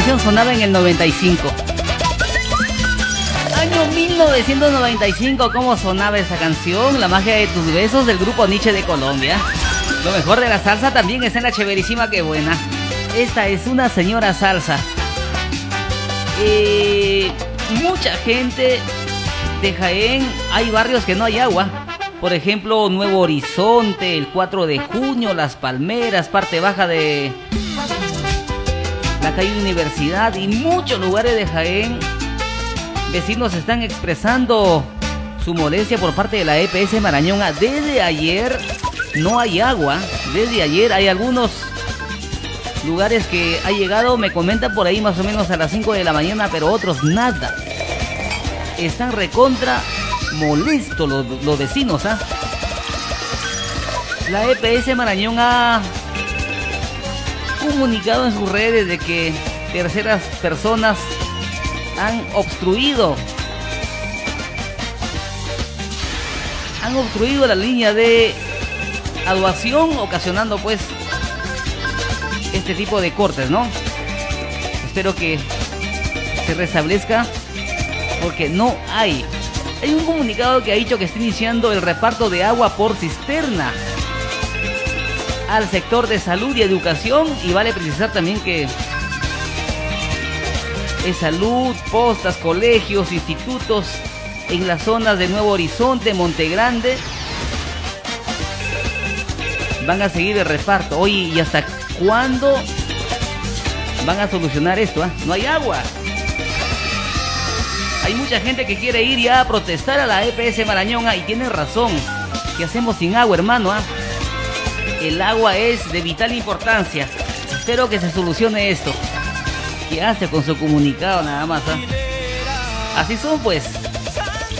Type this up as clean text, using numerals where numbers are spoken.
canción sonaba en el 95. Año 1995, ¿cómo sonaba esa canción? La magia de tus besos, del grupo Nietzsche de Colombia. Lo mejor de la salsa también está en la Chéverísima Qué Buena. Esta es una señora salsa. Mucha gente de Jaén, hay barrios que no hay agua. Por ejemplo, Nuevo Horizonte, el 4 de junio, Las Palmeras, parte baja de la calle Universidad y muchos lugares de Jaén. Vecinos están expresando su molestia por parte de la EPS Marañón. Desde ayer no hay agua. Desde ayer hay algunos lugares que ha llegado, me comentan por ahí más o menos a las 5 de la mañana, pero otros nada. Están recontra molestos los vecinos, ¿ah? La EPS Marañón ha comunicado en sus redes de que terceras personas han obstruido la línea de aduación, ocasionando pues este tipo de cortes, ¿no? Espero que se restablezca porque no hay un comunicado que ha dicho que está iniciando el reparto de agua por cisterna al sector de salud y educación, y vale precisar también que es salud, postas, colegios, institutos en las zonas de Nuevo Horizonte, Monte Grande. Van a seguir el reparto. Oye, ¿y hasta cuándo van a solucionar esto? No hay agua. Hay mucha gente que quiere ir ya a protestar a la EPS Marañón, y tiene razón. ¿Qué hacemos sin agua, hermano? El agua es de vital importancia. Espero que se solucione esto. ¿Qué hace con su comunicado nada más? Así son pues.